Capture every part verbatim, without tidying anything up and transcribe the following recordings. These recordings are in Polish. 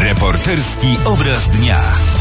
Reporterski obraz dnia.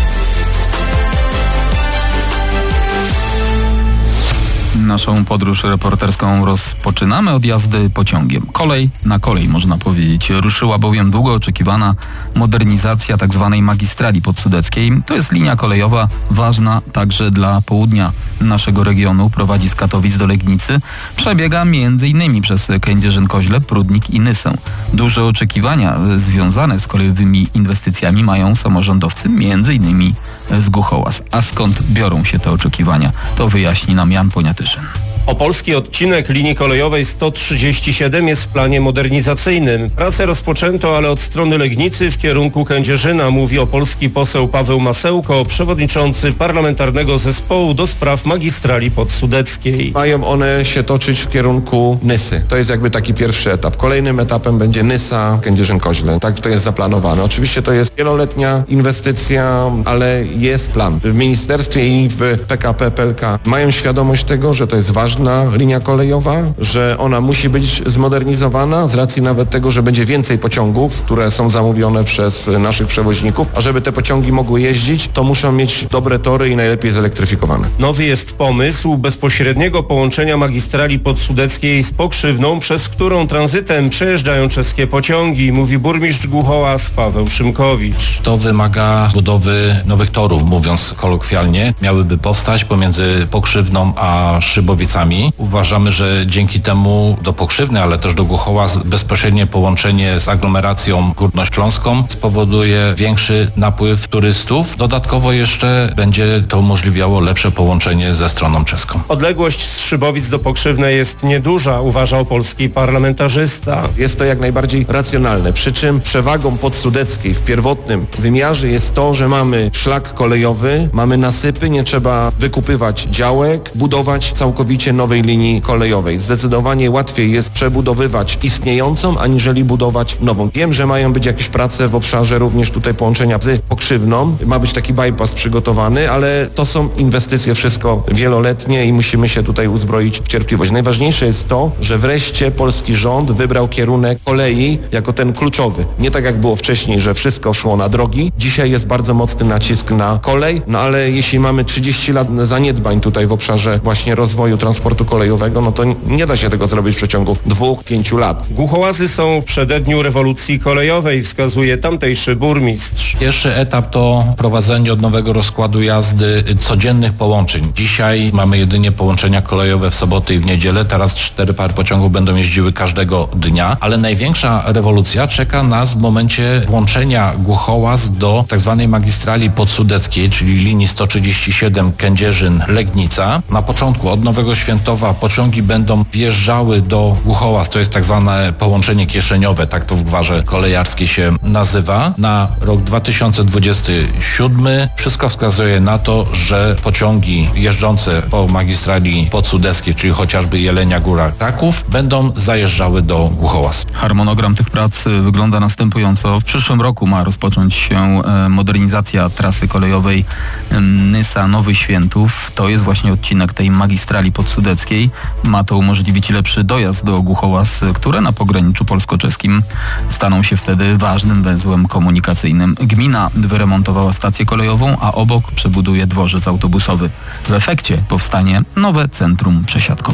Naszą podróż reporterską rozpoczynamy od jazdy pociągiem. Kolej na kolej, można powiedzieć. Ruszyła bowiem długo oczekiwana modernizacja tzw. magistrali podsudeckiej. To jest linia kolejowa ważna także dla południa naszego regionu. Prowadzi z Katowic do Legnicy. Przebiega między innymi przez Kędzierzyn-Koźle, Prudnik i Nysę. Duże oczekiwania związane z kolejowymi inwestycjami mają samorządowcy, między innymi z Głuchołaz. A skąd biorą się te oczekiwania? To wyjaśni nam Jan Poniatyszyn. Opolski odcinek linii kolejowej sto trzydzieści siedem jest w planie modernizacyjnym. Pracę rozpoczęto, ale od strony Legnicy w kierunku Kędzierzyna, mówi opolski poseł Paweł Masełko, przewodniczący Parlamentarnego Zespołu do spraw magistrali podsudeckiej. Mają one się toczyć w kierunku Nysy. To jest jakby taki pierwszy etap. Kolejnym etapem będzie Nysa, Kędzierzyn-Koźle. Tak to jest zaplanowane. Oczywiście to jest wieloletnia inwestycja, ale jest plan. W ministerstwie i w P K P P L K mają świadomość tego, że to jest ważne linia kolejowa, że ona musi być zmodernizowana z racji nawet tego, że będzie więcej pociągów, które są zamówione przez naszych przewoźników, a żeby te pociągi mogły jeździć, to muszą mieć dobre tory i najlepiej zelektryfikowane. Nowy jest pomysł bezpośredniego połączenia magistrali podsudeckiej z Pokrzywną, przez którą tranzytem przejeżdżają czeskie pociągi, mówi burmistrz Głuchołaz Paweł Szymkowicz. To wymaga budowy nowych torów, mówiąc kolokwialnie. Miałyby powstać pomiędzy Pokrzywną a Szybowicami. Uważamy, że dzięki temu do Pokrzywny, ale też do Głuchołaz bezpośrednie połączenie z aglomeracją górnośląską spowoduje większy napływ turystów. Dodatkowo jeszcze będzie to umożliwiało lepsze połączenie ze stroną czeską. Odległość z Szybowic do Pokrzywnej jest nieduża, uważa opolski parlamentarzysta. Jest to jak najbardziej racjonalne, przy czym przewagą podsudeckiej w pierwotnym wymiarze jest to, że mamy szlak kolejowy, mamy nasypy, nie trzeba wykupywać działek, budować całkowicie nowej linii kolejowej. Zdecydowanie łatwiej jest przebudowywać istniejącą, aniżeli budować nową. Wiem, że mają być jakieś prace w obszarze również tutaj połączenia z Pokrzywną. Ma być taki bypass przygotowany, ale to są inwestycje wszystko wieloletnie i musimy się tutaj uzbroić w cierpliwość. Najważniejsze jest to, że wreszcie polski rząd wybrał kierunek kolei jako ten kluczowy. Nie tak jak było wcześniej, że wszystko szło na drogi. Dzisiaj jest bardzo mocny nacisk na kolej, no ale jeśli mamy trzydzieści lat zaniedbań tutaj w obszarze właśnie rozwoju transportu kolejowego, no to nie da się tego zrobić w przeciągu dwóch, pięciu lat. Głuchołazy są w przededniu rewolucji kolejowej, wskazuje tamtejszy burmistrz. Pierwszy etap to prowadzenie od nowego rozkładu jazdy codziennych połączeń. Dzisiaj mamy jedynie połączenia kolejowe w soboty i w niedzielę, teraz cztery pary pociągów będą jeździły każdego dnia, ale największa rewolucja czeka nas w momencie włączenia Głuchołaz do tzw. magistrali podsudeckiej, czyli linii sto trzydzieści siedem Kędzierzyn-Legnica. Na początku od Nowego Świętowa pociągi będą wjeżdżały do Głuchołaz, to jest tak zwane połączenie kieszeniowe, tak to w gwarze kolejarskiej się nazywa. Na rok dwa tysiące dwudziesty siódmy wszystko wskazuje na to, że pociągi jeżdżące po magistrali podsudeckiej, czyli chociażby Jelenia Góra Kraków, będą zajeżdżały do Głuchołaz. Harmonogram tych prac wygląda następująco. W przyszłym roku ma rozpocząć się modernizacja trasy kolejowej Nysa-Nowy Świętów. To jest właśnie odcinek tej magistrali podsudeckiej. Ma to umożliwić lepszy dojazd do Głuchołaz, które na pograniczu polsko-czeskim staną się wtedy ważnym węzłem komunikacyjnym. Gmina wyremontowała stację kolejową, a obok przebuduje dworzec autobusowy. W efekcie powstanie nowe centrum przesiadkowe.